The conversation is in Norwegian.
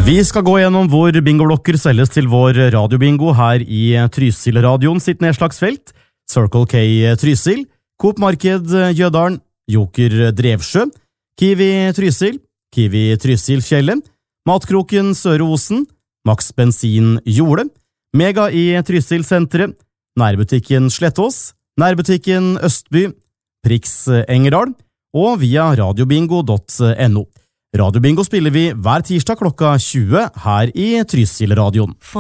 Vi skal gå gjennom hvor bingoblokker selges til vår radiobingo her i Trysil-radioen sitt nedslagsfelt, Circle K Trysil, Coop Marked Jødalen, Joker Drevsjø, Kiwi Trysil, Kiwi Trysil-fjellet, Matkroken Søre Osen, Max Bensin Jole, Mega i Trysil-senteret, Nærbutikken Slettås, Nærbutikken Østby, Prix Engerdal og via radiobingo.no. Radiobingo spiller vi hver tirsdag klokka 20 her i Trysil-radioen.